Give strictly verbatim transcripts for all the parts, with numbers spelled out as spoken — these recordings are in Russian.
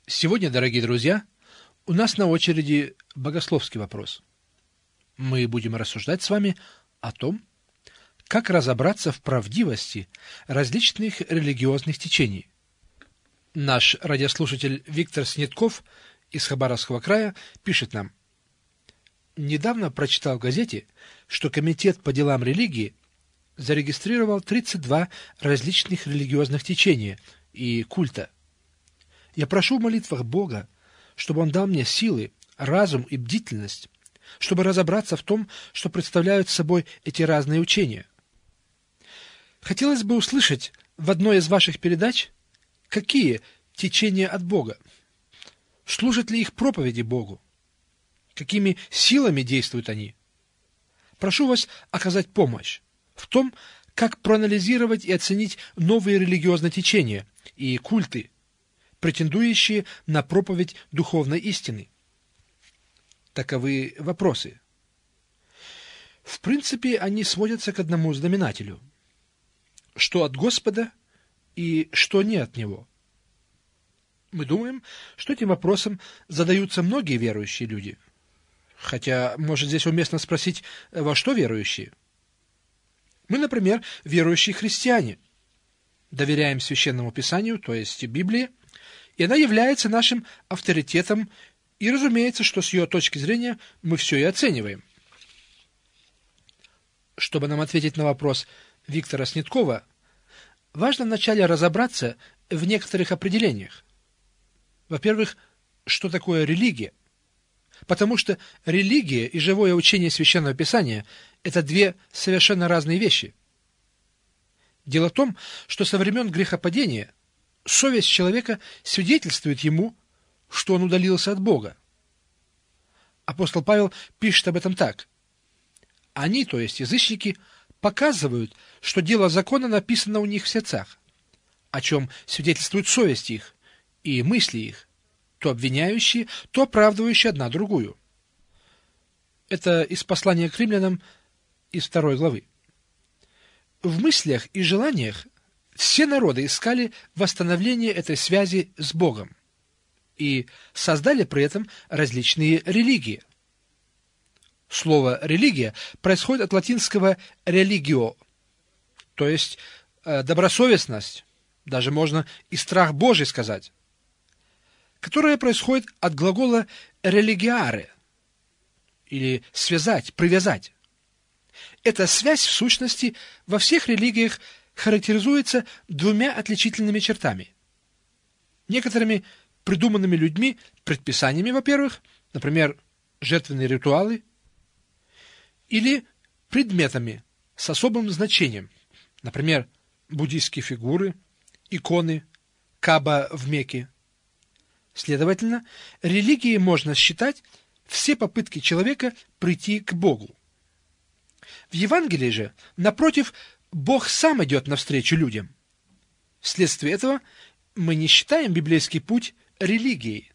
Сегодня, дорогие друзья, у нас на очереди богословский вопрос. Мы будем рассуждать с вами о том, как разобраться в правдивости различных религиозных течений. Наш радиослушатель Виктор Снетков из Хабаровского края пишет нам: «Недавно прочитал в газете, что Комитет по делам религии зарегистрировал тридцать два различных религиозных течения и культа. Я прошу в молитвах Бога, чтобы Он дал мне силы, разум и бдительность, чтобы разобраться в том, что представляют собой эти разные учения. Хотелось бы услышать в одной из ваших передач, какие течения от Бога, служат ли их проповеди Богу, какими силами действуют они. Прошу вас оказать помощь в том, как проанализировать и оценить новые религиозные течения и культы, претендующие на проповедь духовной истины». Таковы вопросы. В принципе, они сводятся к одному знаменателю: что от Господа и что не от Него. Мы думаем, что этим вопросом задаются многие верующие люди. Хотя, может, здесь уместно спросить, во что верующие? Мы, например, верующие христиане, доверяем Священному Писанию, то есть Библии, и она является нашим авторитетом, и разумеется, что с ее точки зрения мы все и оцениваем. Чтобы нам ответить на вопрос Виктора Снеткова, важно вначале разобраться в некоторых определениях. Во-первых, что такое религия? Потому что религия и живое учение Священного Писания – это две совершенно разные вещи. Дело в том, что со времен грехопадения совесть человека свидетельствует ему, что он удалился от Бога. Апостол Павел пишет об этом так: «Они, то есть язычники, показывают, что дело закона написано у них в сердцах, о чем свидетельствует совесть их и мысли их, то обвиняющие, то оправдывающие одна другую». Это из послания к римлянам, из второй главы. В мыслях и желаниях все народы искали восстановление этой связи с Богом и создали при этом различные религии. Слово «религия» происходит от латинского «religio», то есть добросовестность, даже можно и страх Божий сказать, которое происходит от глагола «religiare», или «связать», «привязать». Эта связь, в сущности, во всех религиях характеризуется двумя отличительными чертами. Некоторыми придуманными людьми предписаниями, во-первых, например, жертвенные ритуалы, или предметами с особым значением, например, буддийские фигуры, иконы, Кааба в Мекке. Следовательно, религией можно считать все попытки человека прийти к Богу. В Евангелии же, напротив, Бог сам идет навстречу людям. Вследствие этого мы не считаем библейский путь религией.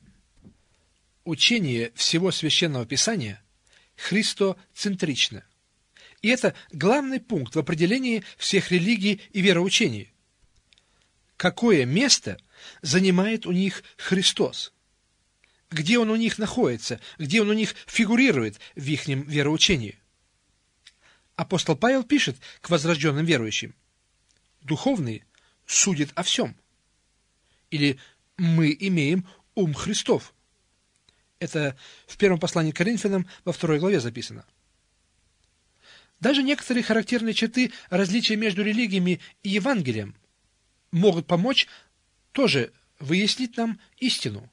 Учение всего Священного Писания христоцентрично. И это главный пункт в определении всех религий и вероучений. Какое место занимает у них Христос? Где Он у них находится? Где Он у них фигурирует в их вероучении? Апостол Павел пишет к возрожденным верующим: «Духовный судит о всем». Или «мы имеем ум Христов». Это в первом послании к Коринфянам во второй главе записано. Даже некоторые характерные черты различия между религиями и Евангелием могут помочь тоже выяснить нам истину.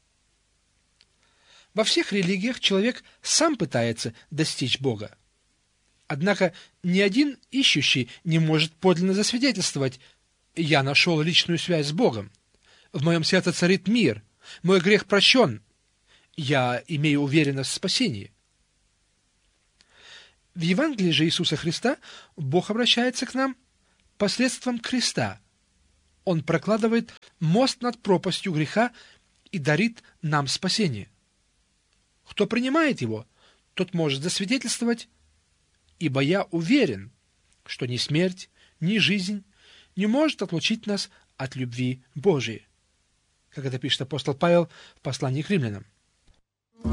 Во всех религиях человек сам пытается достичь Бога. Однако ни один ищущий не может подлинно засвидетельствовать: «Я нашел личную связь с Богом, в моем сердце царит мир, мой грех прощен, я имею уверенность в спасении». В Евангелии же Иисуса Христа Бог обращается к нам посредством креста. Он прокладывает мост над пропастью греха и дарит нам спасение. Кто принимает его, тот может засвидетельствовать: «Ибо я уверен, что ни смерть, ни жизнь не может отлучить нас от любви Божией». как это пишет апостол Павел в послании к римлянам.